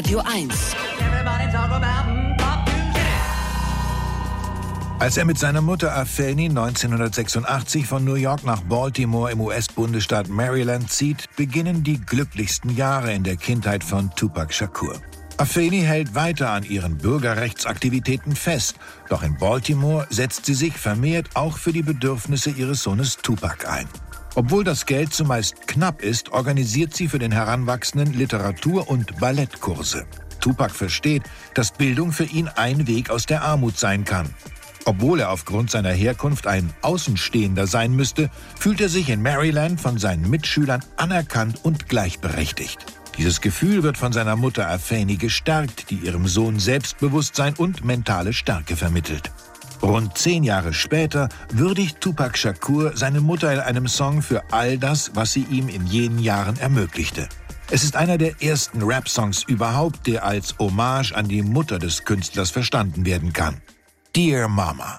Radio 1. Als er mit seiner Mutter Afeni 1986 von New York nach Baltimore im US-Bundesstaat Maryland zieht, beginnen die glücklichsten Jahre in der Kindheit von Tupac Shakur. Afeni hält weiter an ihren Bürgerrechtsaktivitäten fest, doch in Baltimore setzt sie sich vermehrt auch für die Bedürfnisse ihres Sohnes Tupac ein. Obwohl das Geld zumeist knapp ist, organisiert sie für den Heranwachsenden Literatur- und Ballettkurse. Tupac versteht, dass Bildung für ihn ein Weg aus der Armut sein kann. Obwohl er aufgrund seiner Herkunft ein Außenstehender sein müsste, fühlt er sich in Maryland von seinen Mitschülern anerkannt und gleichberechtigt. Dieses Gefühl wird von seiner Mutter Afeni gestärkt, die ihrem Sohn Selbstbewusstsein und mentale Stärke vermittelt. Rund 10 Jahre später würdigt Tupac Shakur seine Mutter in einem Song für all das, was sie ihm in jenen Jahren ermöglichte. Es ist einer der ersten Rap-Songs überhaupt, der als Hommage an die Mutter des Künstlers verstanden werden kann. Dear Mama.